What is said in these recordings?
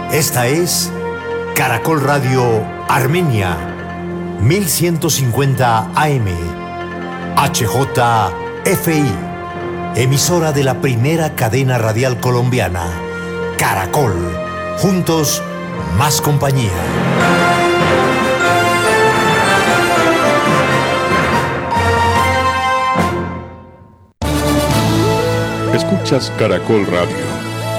Esta es Caracol Radio Armenia, 1150 AM, HJFI, emisora de la primera cadena radial colombiana, Caracol, juntos, más compañía. Escuchas Caracol Radio.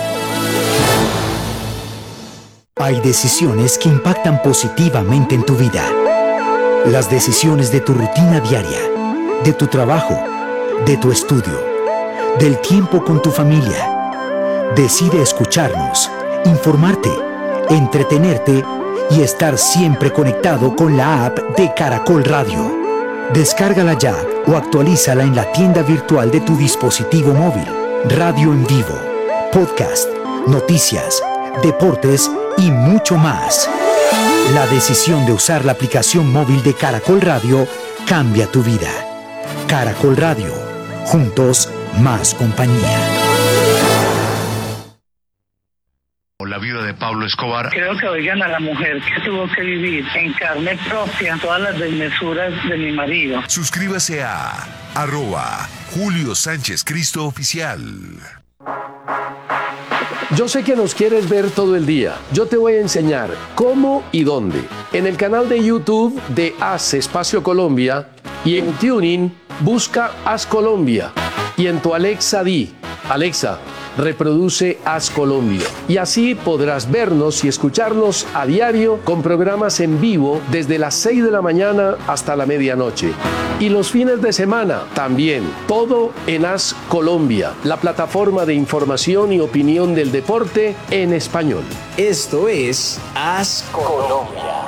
Hay decisiones que impactan positivamente en tu vida. Las decisiones de tu rutina diaria, de tu trabajo, de tu estudio, del tiempo con tu familia. Decide escucharnos, informarte, entretenerte y estar siempre conectado con la app de Caracol Radio. Descárgala ya o actualízala en la tienda virtual de tu dispositivo móvil. Radio en vivo, podcast, noticias, deportes y mucho más. La decisión de usar la aplicación móvil de Caracol Radio cambia tu vida. Caracol Radio, juntos, más compañía. La viuda de Pablo Escobar. Creo que oigan a la mujer que tuvo que vivir en carne propia todas las desmesuras de mi marido. Suscríbase a @Julio Sánchez Cristo Oficial. Yo sé que nos quieres ver todo el día. Yo te voy a enseñar cómo y dónde. En el canal de YouTube de Haz Espacio Colombia y en TuneIn busca Haz Colombia. Y en tu Alexa di, Alexa, reproduce Haz Colombia. Y así podrás vernos y escucharnos a diario con programas en vivo desde las 6 de la mañana hasta la medianoche. Y los fines de semana también. Todo en Haz Colombia, la plataforma de información y opinión del deporte en español. Esto es Haz Colombia.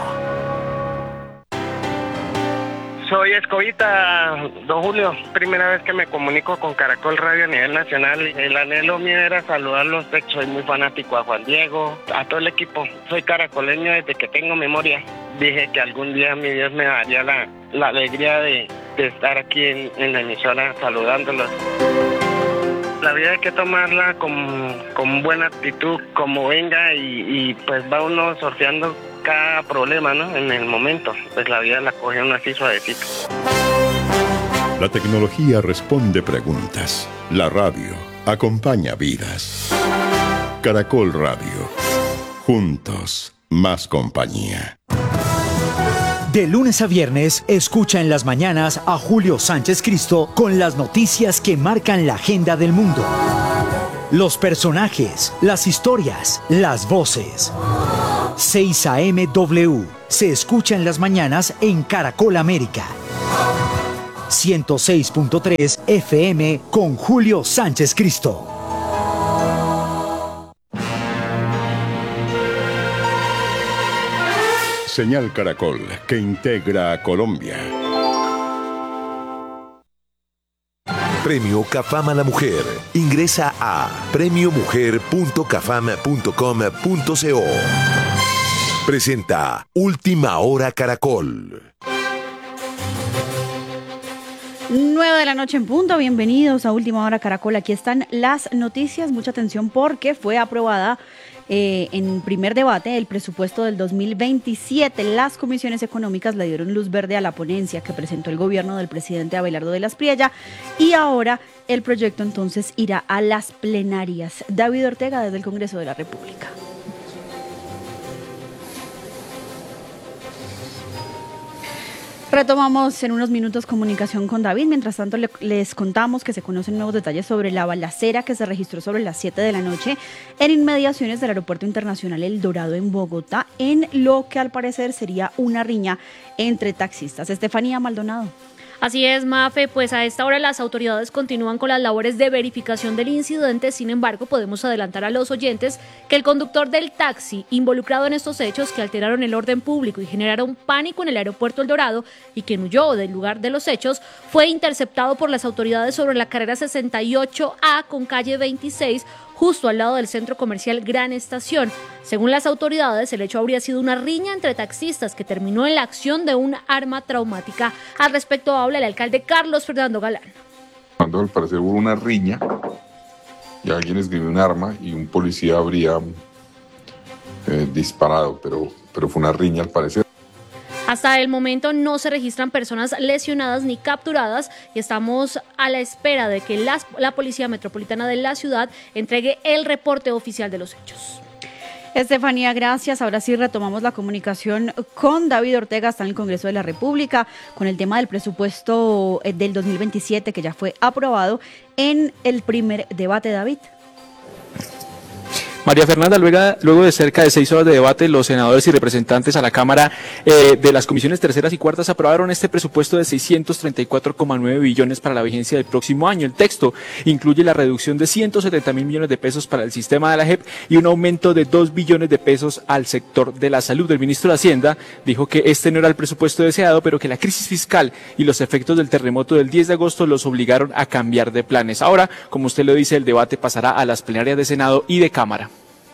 Soy Escobita, don Julio. Primera vez que me comunico con Caracol Radio a nivel nacional. El anhelo mío era saludarlos. Soy muy fanático a Juan Diego, a todo el equipo. Soy caracoleño desde que tengo memoria. Dije que algún día mi Dios me daría la alegría de estar aquí en la emisora saludándolos. La vida hay que tomarla con buena actitud, como venga, y pues va uno sorteando cada problema, ¿no? En el momento, pues la vida la coge uno así suavecito. La tecnología responde preguntas. La radio acompaña vidas. Caracol Radio. Juntos, más compañía. De lunes a viernes, escucha en las mañanas a Julio Sánchez Cristo con las noticias que marcan la agenda del mundo. Los personajes, las historias, las voces. 6 AM W se escucha en las mañanas en Caracol América. 106.3 FM con Julio Sánchez Cristo. Señal Caracol, que integra a Colombia. Premio CAFAM a la Mujer. Ingresa a premiomujer.cafam.com.co. Presenta Última Hora Caracol. 9 de la noche en punto, bienvenidos a Última Hora Caracol. Aquí están las noticias, mucha atención porque fue aprobada en primer debate el presupuesto del 2027. Las comisiones económicas le dieron luz verde a la ponencia que presentó el gobierno del presidente Abelardo de las Priella y ahora el proyecto entonces irá a las plenarias. David Ortega desde el Congreso de la República. Retomamos en unos minutos comunicación con David. Mientras tanto, les contamos que se conocen nuevos detalles sobre la balacera que se registró sobre las 7 de la noche en inmediaciones del Aeropuerto Internacional El Dorado en Bogotá, en lo que al parecer sería una riña entre taxistas. Estefanía Maldonado. Así es, Mafe, pues a esta hora las autoridades continúan con las labores de verificación del incidente. Sin embargo, podemos adelantar a los oyentes que el conductor del taxi involucrado en estos hechos que alteraron el orden público y generaron pánico en el aeropuerto El Dorado y quien huyó del lugar de los hechos fue interceptado por las autoridades sobre la carrera 68A con calle 26, justo al lado del centro comercial Gran Estación. Según las autoridades, el hecho habría sido una riña entre taxistas que terminó en la acción de un arma traumática. Al respecto habla el alcalde Carlos Fernando Galán. Cuando al parecer hubo una riña y alguien escribió un arma y un policía habría disparado, pero fue una riña al parecer. Hasta el momento no se registran personas lesionadas ni capturadas y estamos a la espera de que la Policía Metropolitana de la ciudad entregue el reporte oficial de los hechos. Estefanía, gracias. Ahora sí retomamos la comunicación con David Ortega, está en el Congreso de la República, con el tema del presupuesto del 2027 que ya fue aprobado en el primer debate. David. María Fernanda, luego de cerca de 6 horas de debate, los senadores y representantes a la Cámara de las comisiones terceras y cuartas aprobaron este presupuesto de 634,9 billones para la vigencia del próximo año. El texto incluye la reducción de 170.000 millones de pesos para el sistema de la JEP y un aumento de 2 billones de pesos al sector de la salud. El ministro de Hacienda dijo que este no era el presupuesto deseado, pero que la crisis fiscal y los efectos del terremoto del 10 de agosto los obligaron a cambiar de planes. Ahora, como usted lo dice, el debate pasará a las plenarias de Senado y de Cámara.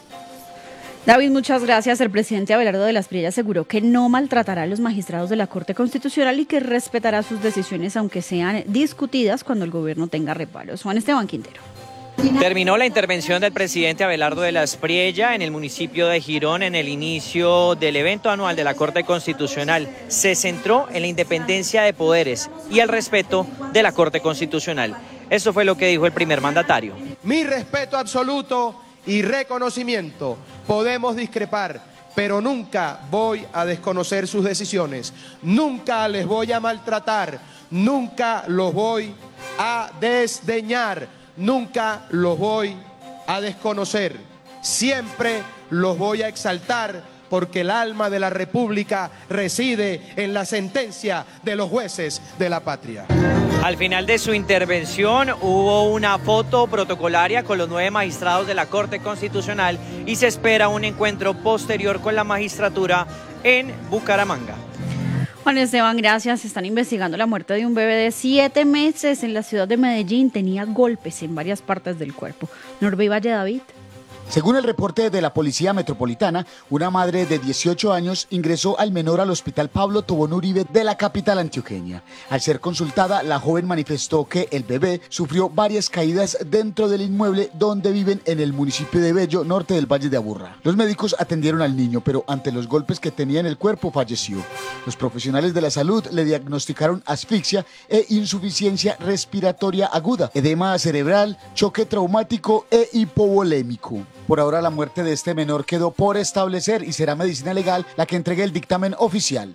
David, muchas gracias. El presidente Abelardo de la Espriella aseguró que no maltratará a los magistrados de la Corte Constitucional y que respetará sus decisiones, aunque sean discutidas cuando el gobierno tenga reparos. Juan Esteban Quintero. Terminó la intervención del presidente Abelardo de la Espriella en el municipio de Girón en el inicio del evento anual de la Corte Constitucional. Se centró en la independencia de poderes y el respeto de la Corte Constitucional. Eso fue lo que dijo el primer mandatario. Mi respeto absoluto y reconocimiento. Podemos discrepar, pero nunca voy a desconocer sus decisiones. Nunca les voy a maltratar, nunca los voy a desdeñar, nunca los voy a desconocer. Siempre los voy a exaltar porque el alma de la República reside en la sentencia de los jueces de la patria. Al final de su intervención hubo una foto protocolaria con los 9 magistrados de la Corte Constitucional y se espera un encuentro posterior con la magistratura en Bucaramanga. Juan Esteban, gracias. Están investigando la muerte de un bebé de 7 meses en la ciudad de Medellín. Tenía golpes en varias partes del cuerpo. Norbe Valle, David. Según el reporte de la Policía Metropolitana, una madre de 18 años ingresó al menor al Hospital Pablo Tobón Uribe de la capital antioqueña. Al ser consultada, la joven manifestó que el bebé sufrió varias caídas dentro del inmueble donde viven en el municipio de Bello, norte del Valle de Aburrá. Los médicos atendieron al niño, pero ante los golpes que tenía en el cuerpo, falleció. Los profesionales de la salud le diagnosticaron asfixia e insuficiencia respiratoria aguda, edema cerebral, choque traumático e hipovolémico. Por ahora la muerte de este menor quedó por establecer y será medicina legal la que entregue el dictamen oficial.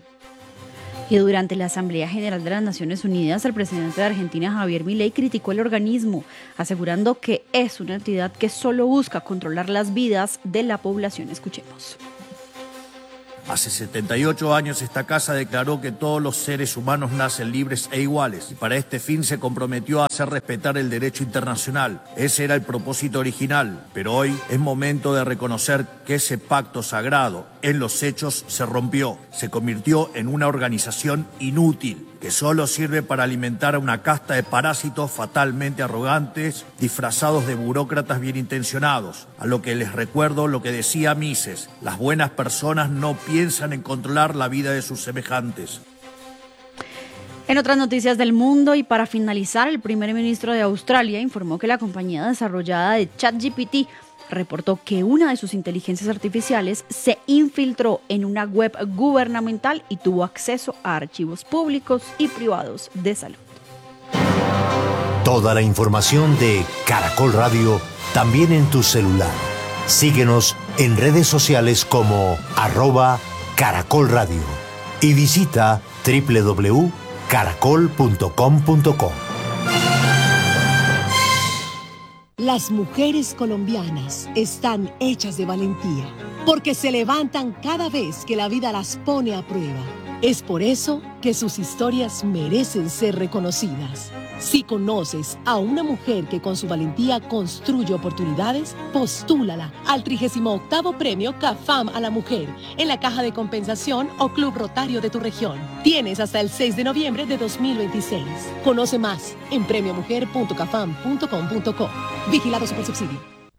Y durante la Asamblea General de las Naciones Unidas, el presidente de Argentina, Javier Milei, criticó el organismo, asegurando que es una entidad que solo busca controlar las vidas de la población. Escuchemos. Hace 78 años esta casa declaró que todos los seres humanos nacen libres e iguales y para este fin se comprometió a hacer respetar el derecho internacional. Ese era el propósito original, pero hoy es momento de reconocer que ese pacto sagrado en los hechos se rompió, se convirtió en una organización inútil que solo sirve para alimentar a una casta de parásitos fatalmente arrogantes, disfrazados de burócratas bien intencionados. A lo que les recuerdo lo que decía Mises: las buenas personas no piensan en controlar la vida de sus semejantes. En otras noticias del mundo y para finalizar, el primer ministro de Australia informó que la compañía desarrollada de ChatGPT reportó que una de sus inteligencias artificiales se infiltró en una web gubernamental y tuvo acceso a archivos públicos y privados de salud. Toda la información de Caracol Radio también en tu celular. Síguenos en redes sociales como @Caracol Radio y visita www.caracol.com.co. Las mujeres colombianas están hechas de valentía, porque se levantan cada vez que la vida las pone a prueba. Es por eso que sus historias merecen ser reconocidas. Si conoces a una mujer que con su valentía construye oportunidades, postúlala al 38º Premio CAFAM a la Mujer en la Caja de Compensación o Club Rotario de tu región. Tienes hasta el 6 de noviembre de 2026. Conoce más en premiomujer.cafam.com.co. Vigilado Supersubsidio.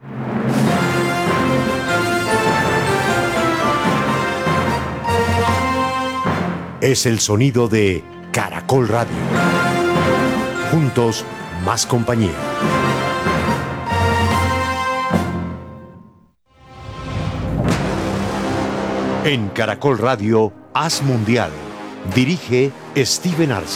Es el sonido de Caracol Radio. Juntos, más compañía. En Caracol Radio, Haz Mundial. Dirige Steven Arce.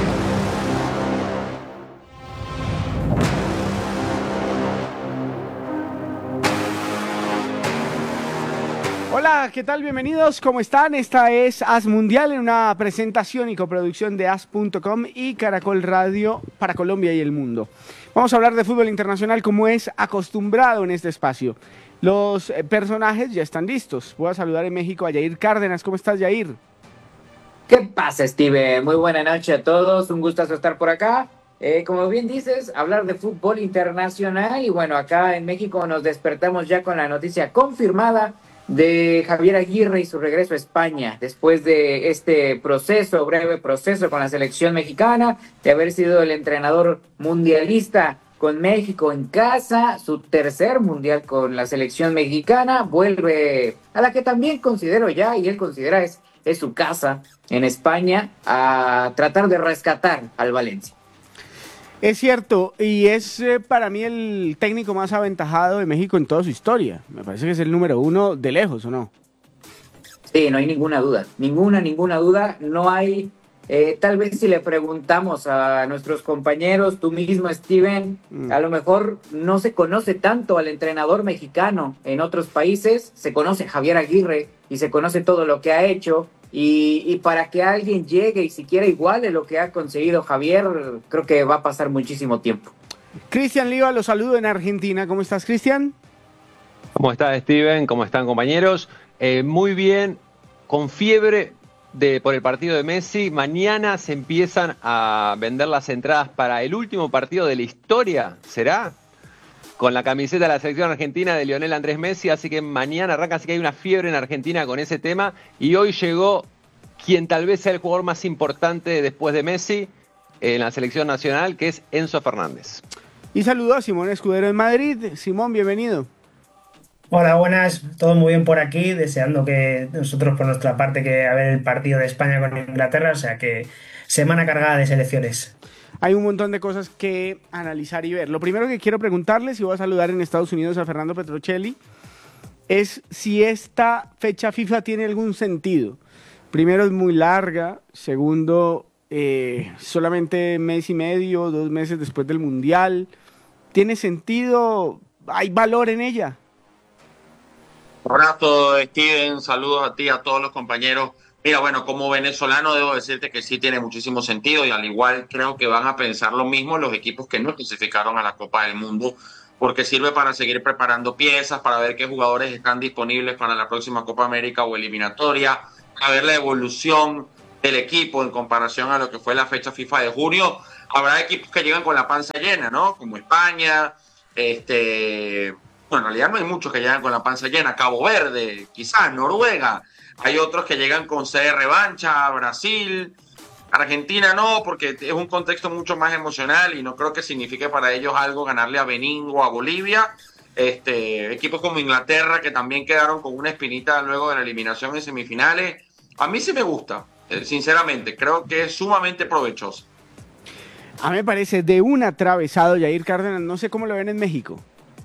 Hola, ¿qué tal? Bienvenidos, ¿cómo están? Esta es Haz Mundial, en una presentación y coproducción de Haz.com y Caracol Radio para Colombia y el mundo. Vamos a hablar de fútbol internacional como es acostumbrado en este espacio. Los personajes ya están listos. Voy a saludar en México a Yair Cárdenas. ¿Cómo estás, Yair? ¿Qué pasa, Steven? Muy buena noche a todos. Un gustazo estar por acá. Como bien dices, hablar de fútbol internacional. Y bueno, acá en México nos despertamos ya con la noticia confirmada de Javier Aguirre y su regreso a España, después de este proceso, breve proceso con la selección mexicana, de haber sido el entrenador mundialista con México en casa, su tercer mundial con la selección mexicana, vuelve a la que también considero ya, y él considera es su casa en España, a tratar de rescatar al Valencia. Es cierto, y es para mí el técnico más aventajado de México en toda su historia. Me parece que es el número 1 de lejos, ¿o no? Sí, no hay ninguna duda, ninguna duda. No hay, tal vez si le preguntamos a nuestros compañeros, tú mismo, Steven, a lo mejor no se conoce tanto al entrenador mexicano en otros países, se conoce a Javier Aguirre y se conoce todo lo que ha hecho. Y para que alguien llegue y siquiera iguale lo que ha conseguido Javier, creo que va a pasar muchísimo tiempo. Cristian Liva, lo saludo en Argentina. ¿Cómo estás, Cristian? ¿Cómo estás, Steven? ¿Cómo están, compañeros? Muy bien, con fiebre por el partido de Messi. Mañana se empiezan a vender las entradas para el último partido de la historia, ¿será? Con la camiseta de la selección argentina de Lionel Andrés Messi, así que mañana arranca, así que hay una fiebre en Argentina con ese tema, y hoy llegó quien tal vez sea el jugador más importante después de Messi en la selección nacional, que es Enzo Fernández. Y saludo a Simón Escudero en Madrid. Simón, bienvenido. Hola, buenas, todo muy bien por aquí, deseando que nosotros por nuestra parte que a ver el partido de España con Inglaterra, o sea que semana cargada de selecciones. Hay un montón de cosas que analizar y ver. Lo primero que quiero preguntarles, y voy a saludar en Estados Unidos a Fernando Petrocelli, es si esta fecha FIFA tiene algún sentido. Primero, es muy larga. Segundo, solamente mes y medio, 2 meses después del Mundial. ¿Tiene sentido? ¿Hay valor en ella? Un abrazo, Steven. Saludos a ti, a todos los compañeros. Mira, bueno, como venezolano debo decirte que sí tiene muchísimo sentido, y al igual creo que van a pensar lo mismo los equipos que no clasificaron a la Copa del Mundo, porque sirve para seguir preparando piezas, para ver qué jugadores están disponibles para la próxima Copa América o eliminatoria, a ver la evolución del equipo en comparación a lo que fue la fecha FIFA de junio. Habrá equipos que llegan con la panza llena, ¿no? Como España, bueno, en realidad no hay muchos que llegan con la panza llena, Cabo Verde, quizás Noruega. Hay otros que llegan con sede de revancha, Brasil, Argentina no, porque es un contexto mucho más emocional y no creo que signifique para ellos algo ganarle a Benín o a Bolivia. Equipos como Inglaterra, que también quedaron con una espinita luego de la eliminación en semifinales. A mí sí me gusta, sinceramente, creo que es sumamente provechoso. A mí me parece de un atravesado, Yair Cárdenas, no sé cómo lo ven en México.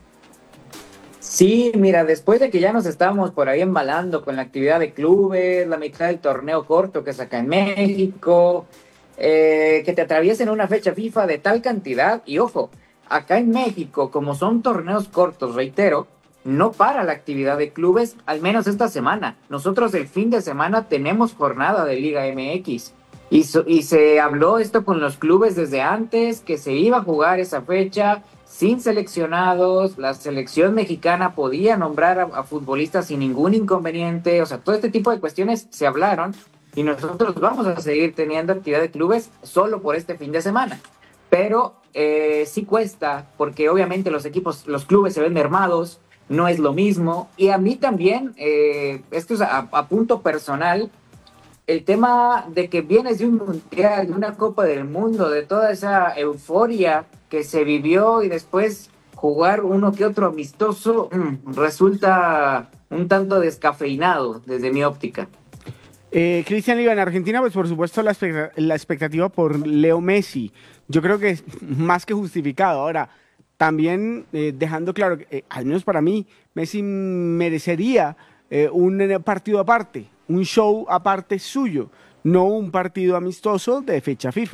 Sí, mira, después de que ya nos estábamos por ahí embalando con la actividad de clubes, la mitad del torneo corto que saca en México, que te atraviesen una fecha FIFA de tal cantidad, y ojo, acá en México, como son torneos cortos, reitero, no para la actividad de clubes, al menos esta semana. Nosotros el fin de semana tenemos jornada de Liga MX, y se habló esto con los clubes desde antes, que se iba a jugar esa fecha sin seleccionados, la selección mexicana podía nombrar a futbolistas sin ningún inconveniente, o sea, todo este tipo de cuestiones se hablaron, y nosotros vamos a seguir teniendo actividad de clubes solo por este fin de semana. Pero sí cuesta, porque obviamente los clubes se ven mermados, no es lo mismo, y a mí también, esto es a punto personal, el tema de que vienes de un mundial, de una Copa del Mundo, de toda esa euforia que se vivió, y después jugar uno que otro amistoso resulta un tanto descafeinado desde mi óptica. Cristian Liva, en Argentina, pues por supuesto la expectativa por Leo Messi, yo creo que es más que justificado. Ahora, también dejando claro que, al menos para mí, Messi merecería un partido aparte, un show aparte suyo, no un partido amistoso de fecha FIFA.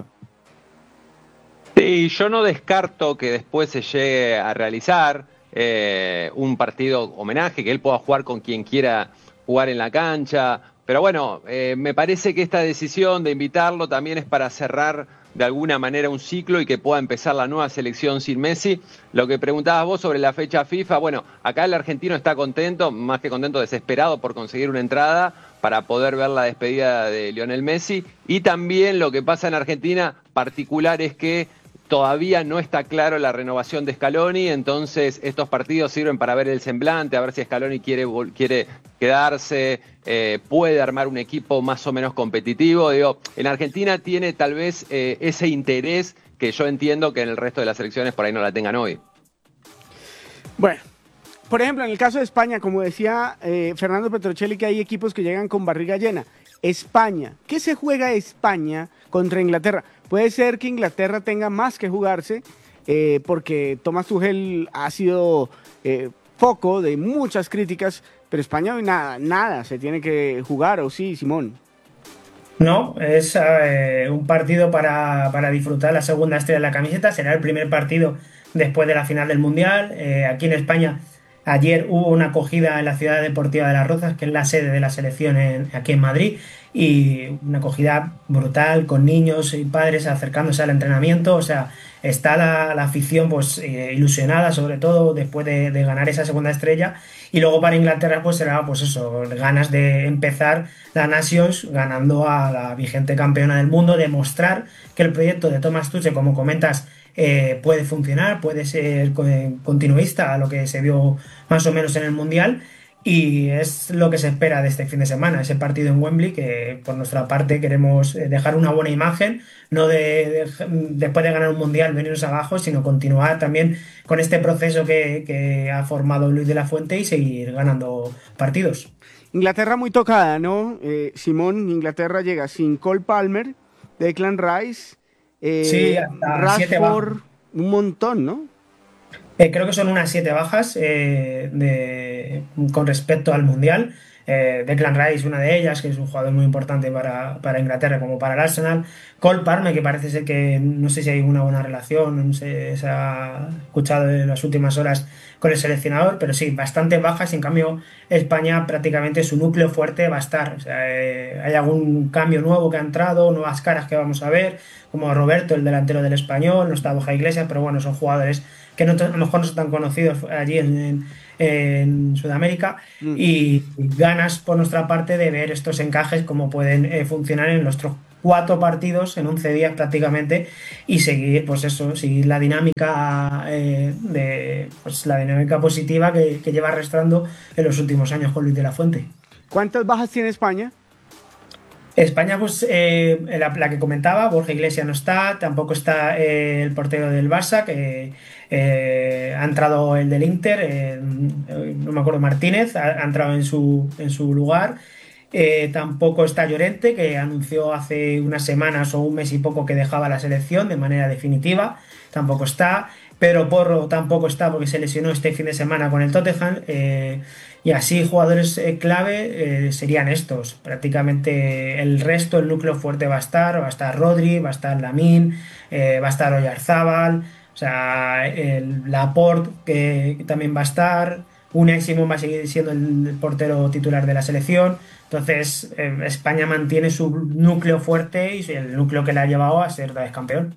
Sí, yo no descarto que después se llegue a realizar un partido homenaje, que él pueda jugar con quien quiera jugar en la cancha. Pero bueno, me parece que esta decisión de invitarlo también es para cerrar de alguna manera un ciclo y que pueda empezar la nueva selección sin Messi. Lo que preguntabas vos sobre la fecha FIFA, bueno, acá el argentino está contento, más que contento, desesperado por conseguir una entrada para poder ver la despedida de Lionel Messi. Y también lo que pasa en Argentina particular es que todavía no está claro la renovación de Scaloni, entonces estos partidos sirven para ver el semblante, a ver si Scaloni quiere quedarse, puede armar un equipo más o menos competitivo. Digo, en Argentina tiene tal vez ese interés que yo entiendo que en el resto de las selecciones por ahí no la tengan hoy. Bueno, por ejemplo, en el caso de España, como decía Fernando Petrocelli, que hay equipos que llegan con barriga llena. España, ¿qué se juega España contra Inglaterra? Puede ser que Inglaterra tenga más que jugarse porque Thomas Tuchel ha sido foco de muchas críticas, pero España hoy nada se tiene que jugar, ¿o sí, Simón? No, es un partido para disfrutar la segunda estrella de la camiseta. Será el primer partido después de la final del Mundial. Aquí en España ayer hubo una acogida en la Ciudad Deportiva de Las Rozas, que es la sede de la selección aquí en Madrid, y una acogida brutal con niños y padres acercándose al entrenamiento. O sea, está la afición pues ilusionada, sobre todo después de ganar esa segunda estrella. Y luego para Inglaterra pues será pues eso, ganas de empezar la Nations ganando a la vigente campeona del mundo, demostrar que el proyecto de Thomas Tuchel, como comentas, puede funcionar, puede ser continuista a lo que se vio más o menos en el Mundial, y es lo que se espera de este fin de semana, ese partido en Wembley, que por nuestra parte queremos dejar una buena imagen, no después de ganar un Mundial venirnos abajo, sino continuar también con este proceso que ha formado Luis de la Fuente y seguir ganando partidos. Inglaterra muy tocada, ¿no? Simón, Inglaterra llega sin Cole Palmer, Declan Rice, sí, hasta Rashford, un montón, ¿no? Creo que son unas 7 bajas con respecto al Mundial. Declan Rice, una de ellas, que es un jugador muy importante para Inglaterra como para el Arsenal. Cole Palmer, que parece ser que no sé si hay una buena relación, no sé, se ha escuchado en las últimas horas con el seleccionador, pero sí, bastantes bajas. En cambio, España prácticamente su núcleo fuerte va a estar. O sea, hay algún cambio nuevo que ha entrado, nuevas caras que vamos a ver, como Roberto, el delantero del Español, no está Borja Iglesias, pero bueno, son jugadores que a lo mejor no son tan conocidos allí en Sudamérica, y ganas por nuestra parte de ver estos encajes, cómo pueden funcionar en nuestros 4 partidos en 11 días prácticamente, y seguir pues eso, seguir la dinámica la dinámica positiva que lleva arrastrando en los últimos años con Luis de la Fuente. ¿Cuántas bajas tiene España? España, pues la que comentaba, Borja Iglesias no está, tampoco está el portero del Barça, que ha entrado el del Inter, no me acuerdo, Martínez, ha entrado en su lugar. Tampoco está Llorente, que anunció hace unas semanas o un mes y poco que dejaba la selección de manera definitiva, tampoco está. Pedro Porro tampoco está porque se lesionó este fin de semana con el Tottenham, y así jugadores clave serían estos. Prácticamente el resto, el núcleo fuerte va a estar Rodri, va a estar Lamine, va a estar Oyarzábal, o sea, Laporte, que también va a estar, Unai Simón va a seguir siendo el portero titular de la selección. Entonces España mantiene su núcleo fuerte y el núcleo que le ha llevado a ser otra vez campeón.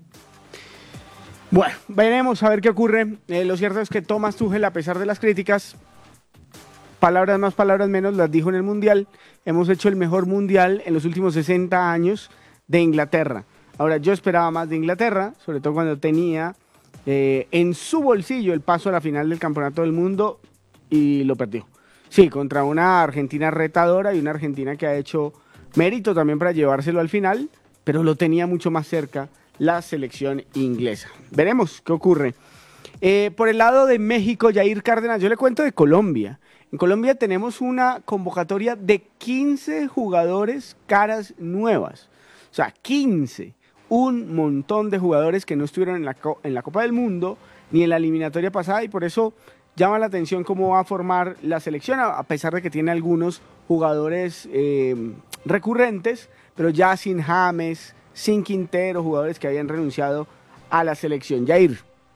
Bueno, veremos a ver qué ocurre. Lo cierto es que Thomas Tuchel, a pesar de las críticas, palabras más, palabras menos, las dijo en el Mundial. Hemos hecho el mejor Mundial en los últimos 60 años de Inglaterra. Ahora, yo esperaba más de Inglaterra, sobre todo cuando tenía en su bolsillo el paso a la final del Campeonato del Mundo, y lo perdió. Sí, contra una Argentina retadora y una Argentina que ha hecho mérito también para llevárselo al final, pero lo tenía mucho más cerca la selección inglesa. Veremos qué ocurre. Por el lado de México, Jair Cárdenas, yo le cuento de Colombia. En Colombia tenemos una convocatoria de 15 jugadores caras nuevas. O sea, 15. Un montón de jugadores que no estuvieron en la Copa del Mundo ni en la eliminatoria pasada, y por eso llama la atención cómo va a formar la selección, a pesar de que tiene algunos jugadores recurrentes, pero ya sin James, sin Quintero, jugadores que habían renunciado a la selección. Jair.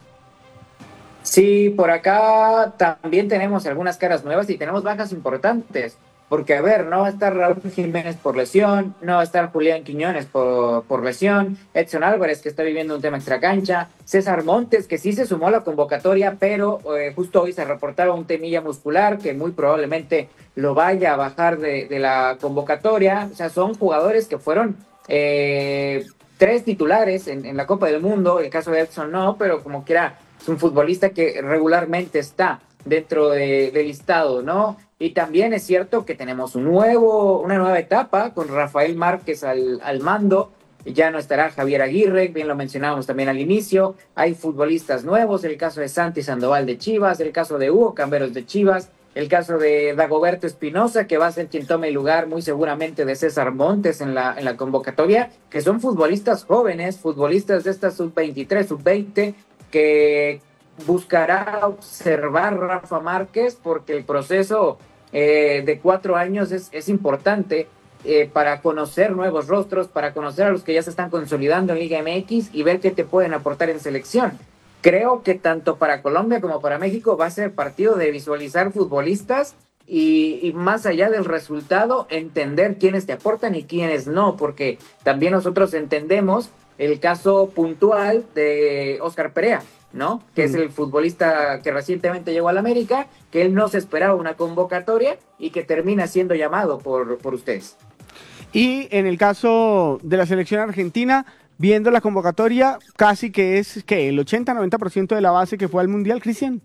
Sí, por acá también tenemos algunas caras nuevas y tenemos bajas importantes. Porque, a ver, no va a estar Raúl Jiménez por lesión, no va a estar Julián Quiñones por lesión, Edson Álvarez, que está viviendo un tema extracancha, César Montes, que sí se sumó a la convocatoria, pero justo hoy se reportaba un temilla muscular que muy probablemente lo vaya a bajar de la convocatoria. O sea, son jugadores que fueron 3 titulares en la Copa del Mundo. El caso de Edson no, pero como quiera, es un futbolista que regularmente está dentro del listado, ¿no? Y también es cierto que tenemos una nueva etapa con Rafael Márquez al mando. Ya no estará Javier Aguirre, bien lo mencionábamos también al inicio. Hay futbolistas nuevos, el caso de Santi Sandoval de Chivas, el caso de Hugo Camberos de Chivas, el caso de Dagoberto Espinosa, que va a ser quien tome el lugar muy seguramente de César Montes en la convocatoria, que son futbolistas jóvenes, futbolistas de esta sub-23, sub-20, que buscará observar Rafa Márquez, porque el proceso de 4 años es importante para conocer nuevos rostros, para conocer a los que ya se están consolidando en Liga MX y ver qué te pueden aportar en selección. Creo que tanto para Colombia como para México va a ser partido de visualizar futbolistas y más allá del resultado, entender quiénes te aportan y quiénes no, porque también nosotros entendemos el caso puntual de Óscar Perea, ¿no? Que es el futbolista que recientemente llegó al América, que él no se esperaba una convocatoria y que termina siendo llamado por ustedes. Y en el caso de la selección argentina, viendo la convocatoria, casi que es el 80-90% de la base que fue al Mundial, Cristian.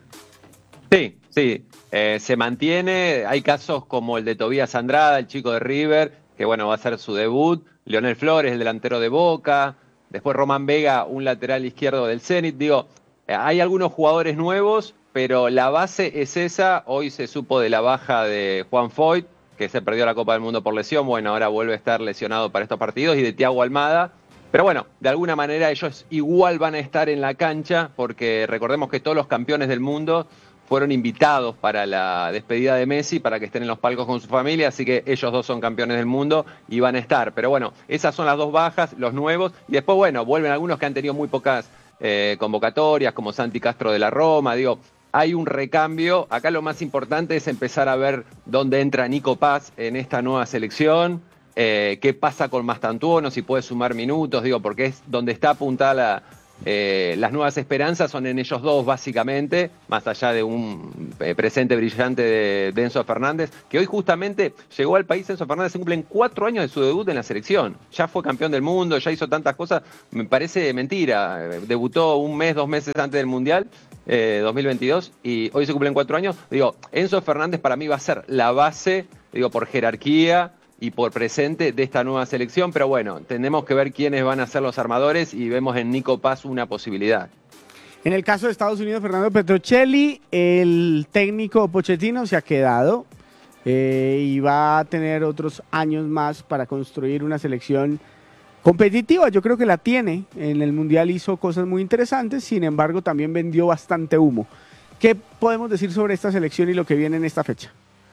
Sí, se mantiene. Hay casos como el de Tobías Andrada, el chico de River, que bueno, va a hacer su debut. Lionel Flores, el delantero de Boca. Después Román Vega, un lateral izquierdo del Zenit. Digo, hay algunos jugadores nuevos, pero la base es esa. Hoy se supo de la baja de Juan Foyt, que se perdió la Copa del Mundo por lesión. Bueno, ahora vuelve a estar lesionado para estos partidos. Y de Thiago Almada. Pero bueno, de alguna manera ellos igual van a estar en la cancha, porque recordemos que todos los campeones del mundo fueron invitados para la despedida de Messi, para que estén en los palcos con su familia, así que ellos dos son campeones del mundo y van a estar. Pero bueno, esas son las dos bajas, los nuevos, y después, bueno, vuelven algunos que han tenido muy pocas convocatorias, como Santi Castro de la Roma. Digo, hay un recambio. Acá lo más importante es empezar a ver dónde entra Nico Paz en esta nueva selección, qué pasa con Mastantuono, si puede sumar minutos, digo, porque es donde está apuntada las nuevas esperanzas son en ellos dos básicamente, más allá de un presente brillante de Enzo Fernández, que hoy justamente llegó al país. Enzo Fernández se cumplen 4 años de su debut en la selección, ya fue campeón del mundo, ya hizo tantas cosas, me parece mentira, debutó 1 mes, 2 meses antes del Mundial 2022 y hoy se cumplen 4 años. Digo, Enzo Fernández para mí va a ser la base, digo, por jerarquía y por presente de esta nueva selección, pero bueno, tenemos que ver quiénes van a ser los armadores y vemos en Nico Paz una posibilidad. En el caso de Estados Unidos, Fernando Petrocelli, el técnico Pochettino se ha quedado y va a tener otros años más para construir una selección competitiva. Yo creo que la tiene, en el Mundial hizo cosas muy interesantes, sin embargo también vendió bastante humo. ¿Qué podemos decir sobre esta selección y lo que viene en esta fecha?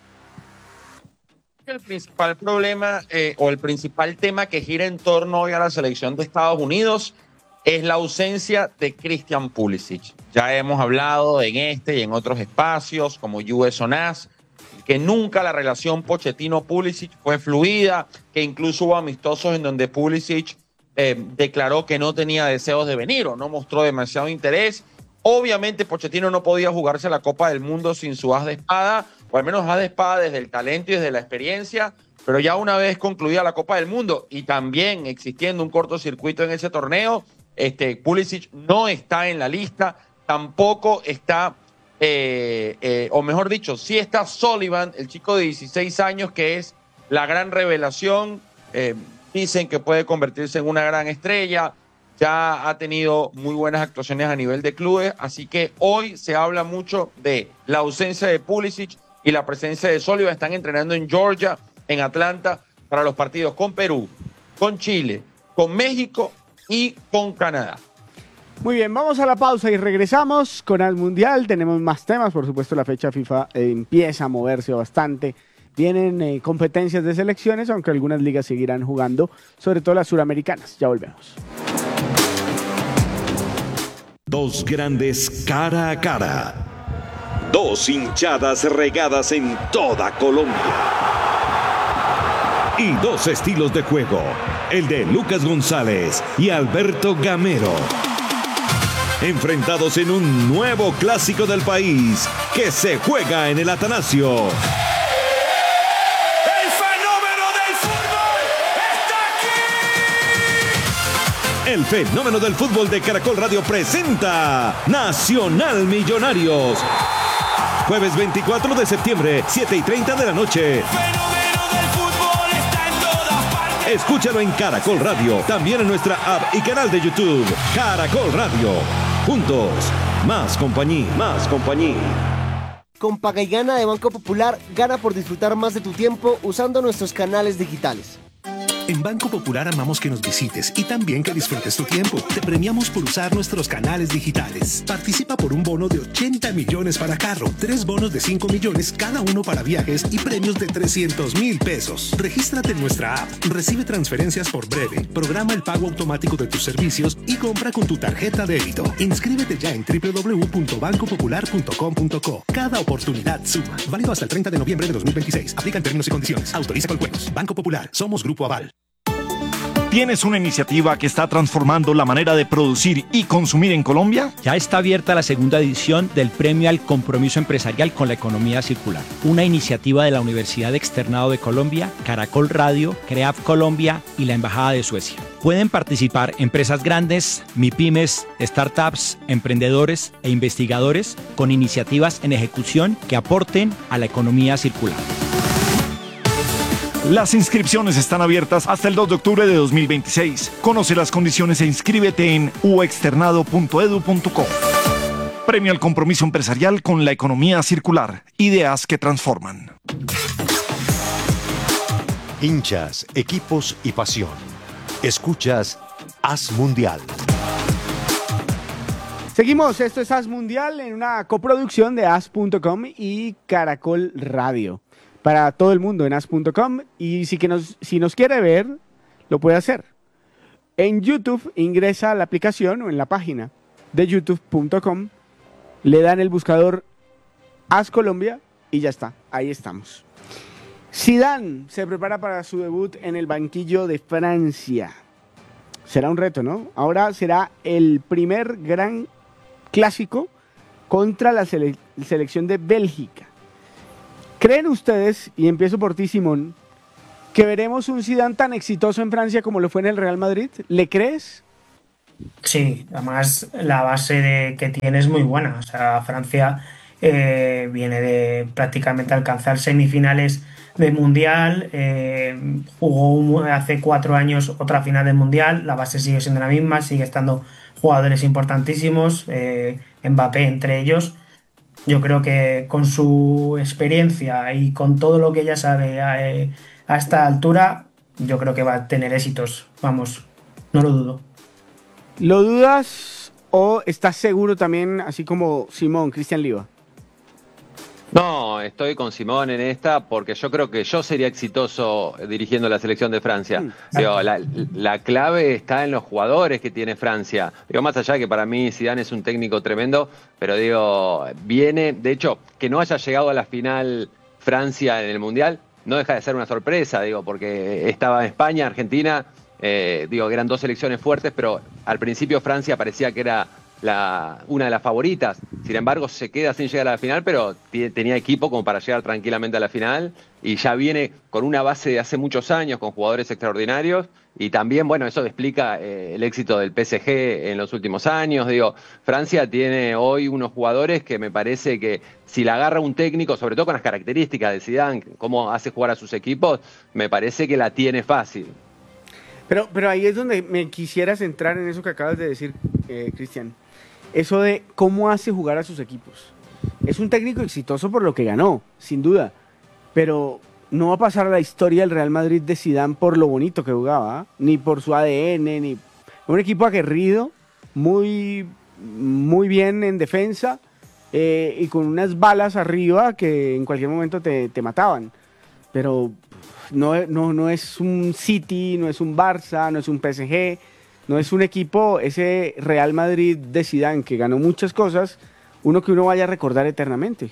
El principal problema o el principal tema que gira en torno hoy a la selección de Estados Unidos es la ausencia de Christian Pulisic. Ya hemos hablado en este y en otros espacios como US on Us, que nunca la relación Pochettino-Pulisic fue fluida, que incluso hubo amistosos en donde Pulisic declaró que no tenía deseos de venir o no mostró demasiado interés. Obviamente Pochettino no podía jugarse la Copa del Mundo sin su as de espada, o al menos as de espada desde el talento y desde la experiencia, pero ya una vez concluida la Copa del Mundo y también existiendo un cortocircuito en ese torneo, Pulisic no está en la lista, tampoco está, o mejor dicho, sí está Sullivan, el chico de 16 años que es la gran revelación, dicen que puede convertirse en una gran estrella, ya ha tenido muy buenas actuaciones a nivel de clubes, así que hoy se habla mucho de la ausencia de Pulisic y la presencia de Sullivan. Están entrenando en Georgia, en Atlanta, para los partidos con Perú, con Chile, con México y con Canadá. Muy bien, vamos a la pausa y regresamos con el Mundial. Tenemos más temas, por supuesto la fecha FIFA empieza a moverse bastante. Vienen competencias de selecciones, aunque algunas ligas seguirán jugando, sobre todo las suramericanas. Ya volvemos. Dos grandes cara a cara. Dos hinchadas regadas en toda Colombia. Y dos estilos de juego. El de Lucas González y Alberto Gamero. Enfrentados en un nuevo clásico del país que se juega en el Atanasio. ¡El fenómeno del fútbol está aquí! El fenómeno del fútbol de Caracol Radio presenta Nacional Millonarios. Jueves 24 de septiembre, 7:30 de la noche. ¡El fenómeno del fútbol está en todas partes! Escúchalo en Caracol Radio, también en nuestra app y canal de YouTube. Caracol Radio. Juntos, más compañía, más compañía. Con Paga y Gana de Banco Popular, gana por disfrutar más de tu tiempo usando nuestros canales digitales. En Banco Popular amamos que nos visites y también que disfrutes tu tiempo. Te premiamos por usar nuestros canales digitales. Participa por un bono de 80 millones para carro, 3 bonos de 5 millones, cada uno para viajes y premios de 300.000 pesos. Regístrate en nuestra app, recibe transferencias por breve, programa el pago automático de tus servicios y compra con tu tarjeta de débito. Inscríbete ya en www.bancopopular.com.co. Cada oportunidad suma. Válido hasta el 30 de noviembre de 2026. Aplican términos y condiciones. Autoriza con juegos. Banco Popular. Somos Grupo Aval. ¿Tienes una iniciativa que está transformando la manera de producir y consumir en Colombia? Ya está abierta la segunda edición del Premio al Compromiso Empresarial con la Economía Circular, una iniciativa de la Universidad Externado de Colombia, Caracol Radio, CREAF Colombia y la Embajada de Suecia. Pueden participar empresas grandes, MIPYMES, startups, emprendedores e investigadores con iniciativas en ejecución que aporten a la economía circular. Las inscripciones están abiertas hasta el 2 de octubre de 2026. Conoce las condiciones e inscríbete en uexternado.edu.co. Premio al Compromiso Empresarial con la Economía Circular. Ideas que transforman. Hinchas, equipos y pasión. Escuchas Haz Mundial. Seguimos, esto es Haz Mundial en una coproducción de Haz.com y Caracol Radio. Para todo el mundo en as.com y si nos quiere ver, lo puede hacer. En YouTube ingresa a la aplicación o en la página de youtube.com, le dan el buscador Haz Colombia y ya está, ahí estamos. Zidane se prepara para su debut en el banquillo de Francia. Será un reto, ¿no? Ahora será el primer gran clásico contra la selección de Bélgica. ¿Creen ustedes, y empiezo por ti, Simón, que veremos un Zidane tan exitoso en Francia como lo fue en el Real Madrid? ¿Le crees? Sí, además la base que tiene es muy buena. O sea, Francia viene de prácticamente alcanzar semifinales del Mundial, jugó hace 4 años otra final del Mundial, la base sigue siendo la misma, sigue estando jugadores importantísimos, Mbappé entre ellos. Yo creo que con su experiencia y con todo lo que ella sabe a esta altura, yo creo que va a tener éxitos. Vamos, no lo dudo. ¿Lo dudas o estás seguro también, así como Simón, Cristian Liva? No, estoy con Simón en esta porque yo creo que yo sería exitoso dirigiendo la selección de Francia. Digo, la clave está en los jugadores que tiene Francia. Digo, más allá que para mí Zidane es un técnico tremendo, pero digo, viene, de hecho, que no haya llegado a la final Francia en el Mundial, no deja de ser una sorpresa, digo, porque estaba en España, Argentina, digo, eran 2 selecciones fuertes, pero al principio Francia parecía que era una de las favoritas. Sin embargo, se queda sin llegar a la final, pero tenía equipo como para llegar tranquilamente a la final y ya viene con una base de hace muchos años, con jugadores extraordinarios y también, bueno, eso explica el éxito del PSG en los últimos años. Digo, Francia tiene hoy unos jugadores que me parece que si la agarra un técnico, sobre todo con las características de Zidane, cómo hace jugar a sus equipos, me parece que la tiene fácil. Pero ahí es donde me quisieras entrar en eso que acabas de decir, Cristian. Eso de cómo hace jugar a sus equipos. Es un técnico exitoso por lo que ganó, sin duda, pero no va a pasar a la historia del Real Madrid de Zidane por lo bonito que jugaba, ni por su ADN, ni un equipo aguerrido muy bien en defensa y con unas balas arriba que en cualquier momento te mataban. Pero no es un City, no es un Barça, no es un PSG, no es un equipo, ese Real Madrid de Zidane que ganó muchas cosas, uno que uno vaya a recordar eternamente.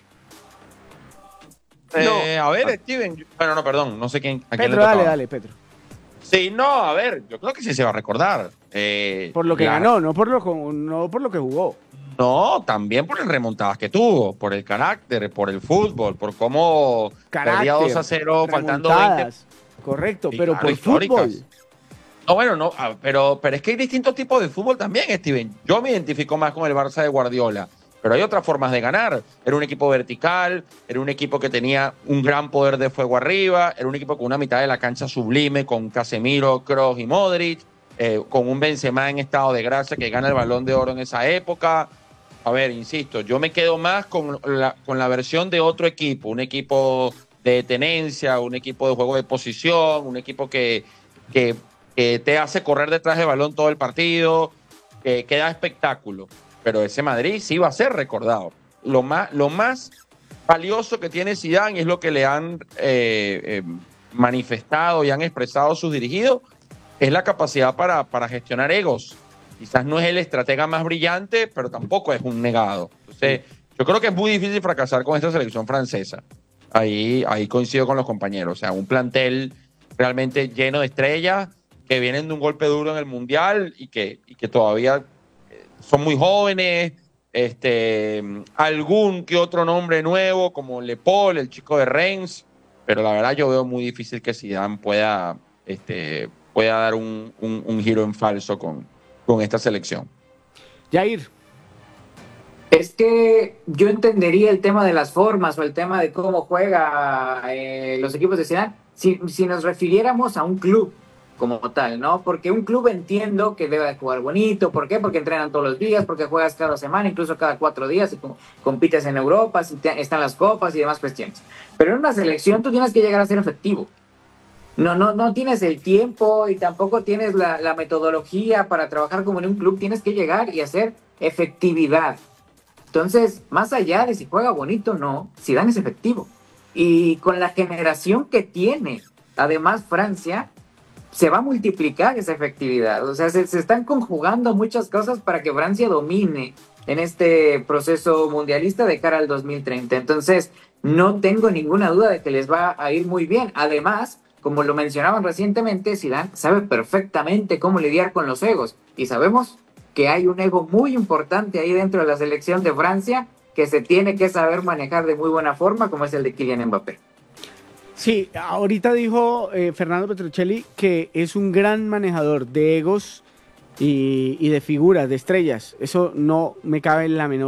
A ver, Steven. Bueno, no, perdón, no sé a quién Pedro, le tocaba. dale, Pedro. Sí, no, a ver, yo creo que sí se va a recordar. Por lo que ganó, no por lo que jugó. No, también por el remontadas que tuvo, por el carácter, por el fútbol, por cómo perdía 2-0 faltando 20. Correcto, Sí, pero claro, por históricas. fútbol. No, bueno, no, pero es que hay distintos tipos de fútbol también, Steven. Yo me identifico más con el Barça de Guardiola, pero hay otras formas de ganar. Era un equipo vertical, era un equipo que tenía un gran poder de fuego arriba, era un equipo con una mitad de la cancha sublime, con Casemiro, Kroos y Modric, con un Benzema en estado de gracia que gana el Balón de Oro en esa época. A ver, insisto, yo me quedo más con la versión de otro equipo, un equipo de tenencia, un equipo de juego de posición, un equipo que te hace correr detrás del balón todo el partido, que da espectáculo. Pero ese Madrid sí va a ser recordado. Lo más valioso que tiene Zidane, y es lo que le han manifestado y han expresado sus dirigidos, es la capacidad para gestionar egos. Quizás no es el estratega más brillante, pero tampoco es un negado. Entonces, yo creo que es muy difícil fracasar con esta selección francesa. Ahí coincido con los compañeros. O sea, un plantel realmente lleno de estrellas que vienen de un golpe duro en el Mundial y que todavía son muy jóvenes. Algún que otro nombre nuevo, como Le Paul, el chico de Reims. Pero la verdad yo veo muy difícil que Zidane pueda dar un giro en falso con esta selección. Jair. Es que yo entendería el tema de las formas o el tema de cómo juega los equipos de Zidane si nos refiriéramos a un club como tal, ¿no? Porque un club entiendo que debe de jugar bonito. ¿Por qué? Porque entrenan todos los días, porque juegas cada semana, incluso cada 4 días, y compites en Europa, están las copas y demás cuestiones. Pero en una selección tú tienes que llegar a ser efectivo. No tienes el tiempo y tampoco tienes la metodología para trabajar como en un club. Tienes que llegar y hacer efectividad. Entonces, más allá de si juega bonito o no, Zidane es efectivo. Y con la generación que tiene, además Francia, se va a multiplicar esa efectividad. O sea, se están conjugando muchas cosas para que Francia domine en este proceso mundialista de cara al 2030. Entonces, no tengo ninguna duda de que les va a ir muy bien. Además, como lo mencionaban recientemente, Zidane sabe perfectamente cómo lidiar con los egos. Y sabemos que hay un ego muy importante ahí dentro de la selección de Francia que se tiene que saber manejar de muy buena forma, como es el de Kylian Mbappé. Sí, ahorita dijo Fernando Petrocelli que es un gran manejador de egos y de figuras, de estrellas. Eso no me cabe en la menor